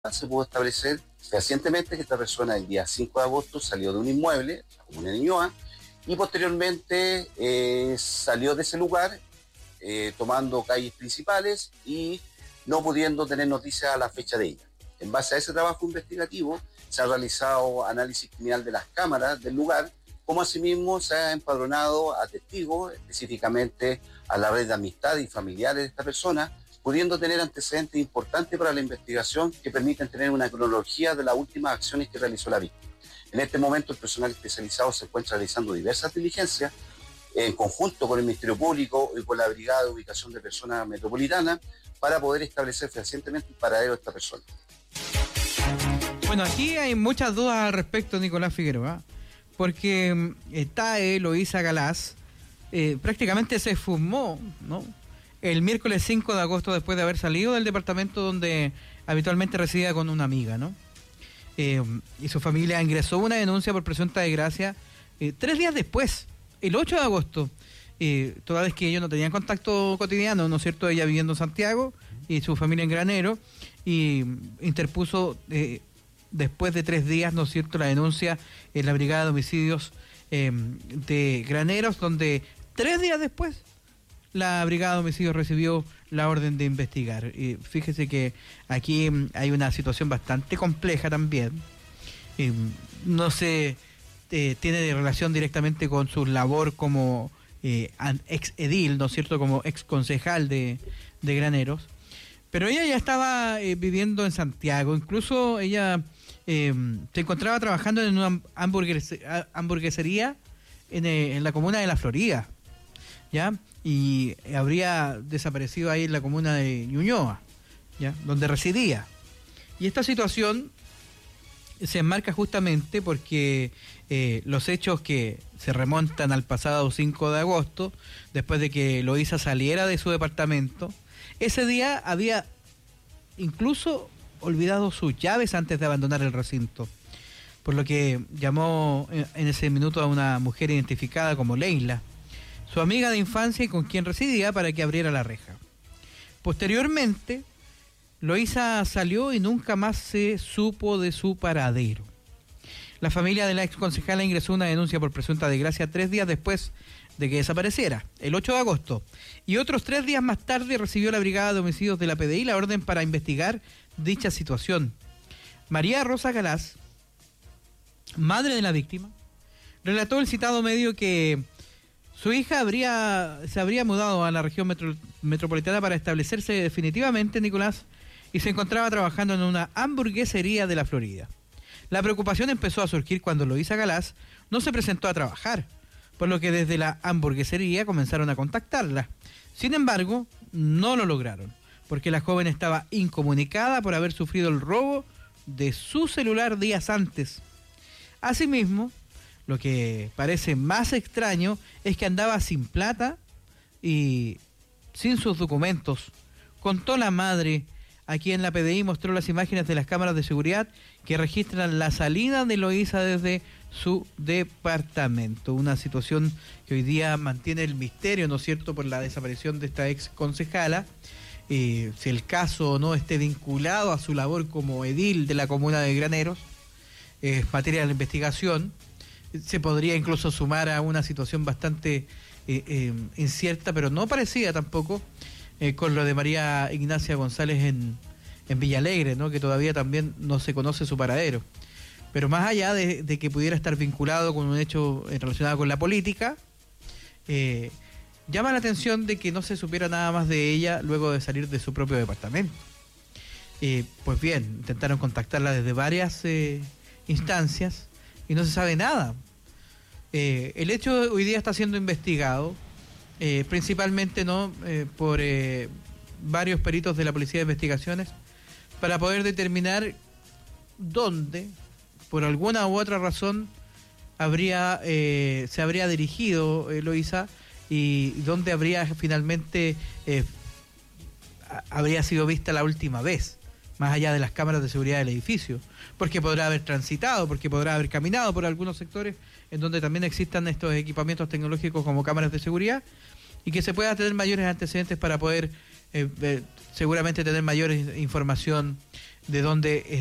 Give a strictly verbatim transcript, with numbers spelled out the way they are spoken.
se pudo establecer fehacientemente que esta persona el día cinco de agosto salió de un inmueble, la comuna de Ñuñoa, y posteriormente eh, salió de ese lugar eh, tomando calles principales y no pudiendo tener noticias a la fecha de ella. En base a ese trabajo investigativo se ha realizado análisis criminal de las cámaras del lugar, como asimismo se ha empadronado a testigos, específicamente a la red de amistad y familiares de esta persona, pudiendo tener antecedentes importantes para la investigación que permiten tener una cronología de las últimas acciones que realizó la víctima. En este momento el personal especializado se encuentra realizando diversas diligencias en conjunto con el Ministerio Público y con la Brigada de Ubicación de Personas Metropolitana para poder establecer fehacientemente el paradero de esta persona. Bueno, aquí hay muchas dudas al respecto, Nicolás Figueroa, porque está Eloísa Galás, eh, prácticamente se fumó, ¿no?, el miércoles cinco de agosto después de haber salido del departamento donde habitualmente residía con una amiga, ¿no? Eh, y su familia ingresó una denuncia por presunta desgracia eh, tres días después, el ocho de agosto, eh, toda vez que ellos no tenían contacto cotidiano, ¿no es cierto?, ella viviendo en Santiago y su familia en Granero, y interpuso eh, después de tres días, ¿no es cierto?, la denuncia en la Brigada de Homicidios eh, de Graneros, donde tres días después la Brigada de Homicidios recibió la orden de investigar. Y fíjese que aquí hay una situación bastante compleja también. Eh, no se eh, tiene relación directamente con su labor como eh, ex edil, ¿no es cierto?, como ex concejal de, de Graneros. Pero ella ya estaba eh, viviendo en Santiago. Incluso ella eh, se encontraba trabajando en una hamburgues- hamburguesería en, eh, en la comuna de La Florida, ¿ya? Y habría desaparecido ahí en la comuna de Ñuñoa, ¿ya?, donde residía. Y esta situación se enmarca justamente porque eh, los hechos que se remontan al pasado cinco de agosto, después de que Eloísa saliera de su departamento, ese día había incluso olvidado sus llaves antes de abandonar el recinto, por lo que llamó en ese minuto a una mujer identificada como Leila, su amiga de infancia y con quien residía, para que abriera la reja. Posteriormente, Eloísa salió y nunca más se supo de su paradero. La familia de la ex concejala ingresó una denuncia por presunta desgracia tres días después de que desapareciera, el ocho de agosto, y otros tres días más tarde recibió la Brigada de Homicidios de la P D I la orden para investigar dicha situación. María Rosa Galás, madre de la víctima, relató el citado medio que su hija habría, se habría mudado a la región metro, metropolitana para establecerse definitivamente, Nicolás, y se encontraba trabajando en una hamburguesería de la Florida. La preocupación empezó a surgir cuando Eloísa Galás no se presentó a trabajar, por lo que desde la hamburguesería comenzaron a contactarla. Sin embargo, no lo lograron, porque la joven estaba incomunicada por haber sufrido el robo de su celular días antes. Asimismo, lo que parece más extraño es que andaba sin plata y sin sus documentos. Contó la madre, a quien la P D I mostró las imágenes de las cámaras de seguridad que registran la salida de Eloísa desde su departamento. Una situación que hoy día mantiene el misterio, ¿no es cierto?, por la desaparición de esta ex concejala. Eh, si el caso o no esté vinculado a su labor como edil de la comuna de Graneros, es eh, materia de la investigación. Se podría incluso sumar a una situación bastante eh, eh, incierta, pero no parecida tampoco, eh, con lo de María Ignacia González en, en Villalegre, ¿no?, que todavía también no se conoce su paradero. Pero más allá de, de que pudiera estar vinculado con un hecho relacionado con la política, eh, llama la atención de que no se supiera nada más de ella luego de salir de su propio departamento. Eh, pues bien, intentaron contactarla desde varias eh, instancias, y no se sabe nada. Eh, el hecho hoy día está siendo investigado, eh, principalmente no eh, por eh, varios peritos de la Policía de Investigaciones, para poder determinar dónde, por alguna u otra razón, habría eh, se habría dirigido Eloísa y dónde habría finalmente eh, habría sido vista la última vez, más allá de las cámaras de seguridad del edificio, porque podrá haber transitado, porque podrá haber caminado por algunos sectores en donde también existan estos equipamientos tecnológicos como cámaras de seguridad, y que se pueda tener mayores antecedentes para poder eh, eh, seguramente tener mayor información de donde